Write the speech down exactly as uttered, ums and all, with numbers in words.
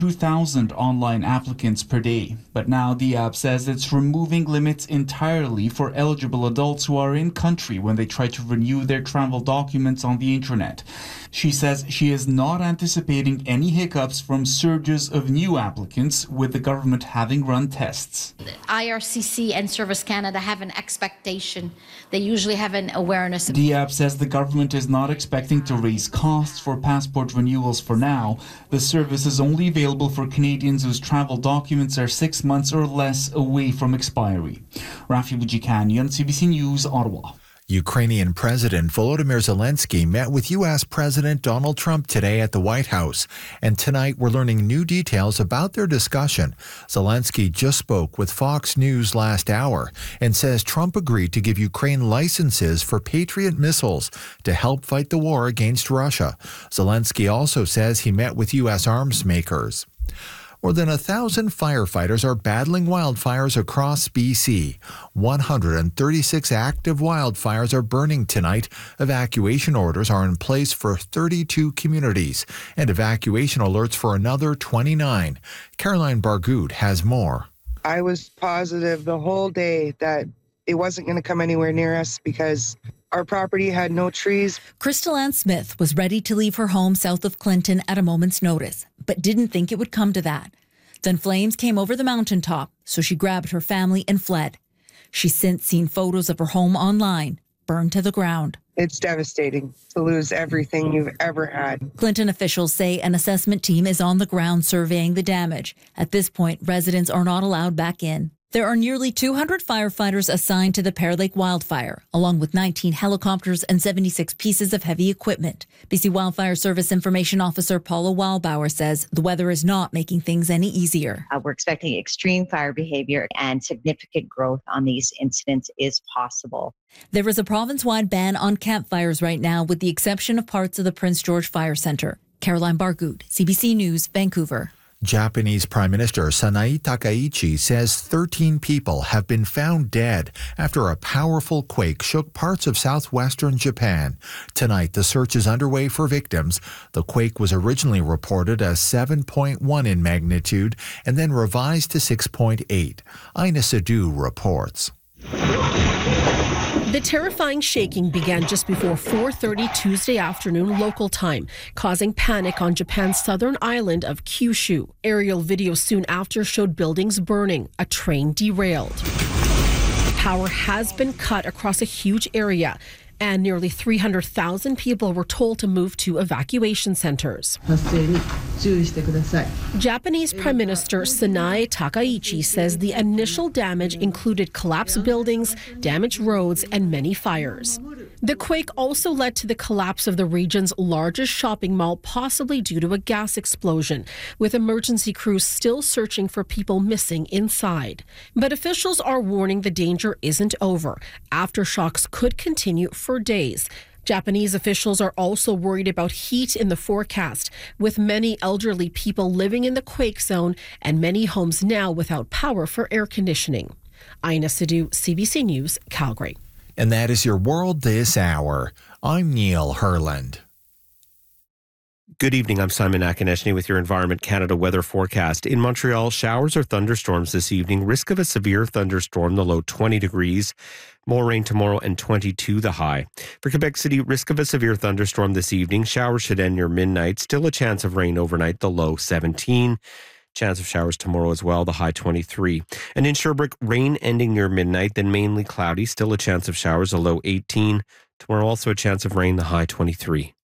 two thousand online applicants per day. But now the app says it's removing limits entirely for eligible adults who are in country when they try to renew their travel documents on the internet. She says she is not anticipating any hiccups from surges of new applicants, with the government having run tests. I R C C and Service Canada have an expectation. They usually have an awareness. The app says the government is not expecting to raise costs for passport renewals for now. The service is only available for Canadians whose travel documents are six months or less away from expiry. Rafi Bujikanian, C B C News, Ottawa. Ukrainian President Volodymyr Zelensky met with U S President Donald Trump today at the White House. And tonight we're learning new details about their discussion. Zelensky just spoke with Fox News last hour and says Trump agreed to give Ukraine licenses for Patriot missiles to help fight the war against Russia. Zelensky also says he met with U S arms makers. More than a thousand firefighters are battling wildfires across B C. one hundred thirty-six active wildfires are burning tonight. Evacuation orders are in place for thirty-two communities and evacuation alerts for another twenty-nine. Caroline Bargood has more. I was positive the whole day that it wasn't going to come anywhere near us because our property had no trees. Crystal Ann Smith was ready to leave her home south of Clinton at a moment's notice, but didn't think it would come to that. Then flames came over the mountaintop, so she grabbed her family and fled. She's since seen photos of her home online, burned to the ground. It's devastating to lose everything you've ever had. Clinton officials say an assessment team is on the ground surveying the damage. At this point, residents are not allowed back in. There are nearly two hundred firefighters assigned to the Pear Lake wildfire, along with nineteen helicopters and seventy-six pieces of heavy equipment. B C Wildfire Service Information Officer Paula Wildbauer says the weather is not making things any easier. Uh, we're expecting extreme fire behavior, and significant growth on these incidents is possible. There is a province-wide ban on campfires right now, with the exception of parts of the Prince George Fire Centre. Caroline Bargood, C B C News, Vancouver. Japanese Prime Minister Sanae Takaichi says thirteen people have been found dead after a powerful quake shook parts of southwestern Japan. Tonight, the search is underway for victims. The quake was originally reported as seven point one in magnitude and then revised to six point eight. Ina Sadu reports. The terrifying shaking began just before four thirty Tuesday afternoon local time, causing panic on Japan's southern island of Kyushu. Aerial video soon after showed buildings burning, a train derailed. Power has been cut across a huge area, and nearly three hundred thousand people were told to move to evacuation centers. Japanese Prime Minister Sanae Takaichi says the initial damage included collapsed buildings, damaged roads, and many fires. The quake also led to the collapse of the region's largest shopping mall, possibly due to a gas explosion, with emergency crews still searching for people missing inside. But officials are warning the danger isn't over. Aftershocks could continue for days. Japanese officials are also worried about heat in the forecast, with many elderly people living in the quake zone and many homes now without power for air conditioning. Ina Sadu, C B C News, Calgary. And that is your world this hour. I'm Neil Herland. Good evening, I'm Simon Akineshny with your Environment Canada weather forecast. In Montreal, showers or thunderstorms this evening. Risk of a severe thunderstorm, the low twenty degrees. More rain tomorrow and twenty-two the high. For Quebec City, risk of a severe thunderstorm this evening. Showers should end near midnight. Still a chance of rain overnight, the low seventeen. Chance of showers tomorrow as well, the high twenty-three. And in Sherbrooke, rain ending near midnight, then mainly cloudy. Still a chance of showers, a low eighteen. Tomorrow also a chance of rain, the high twenty-three.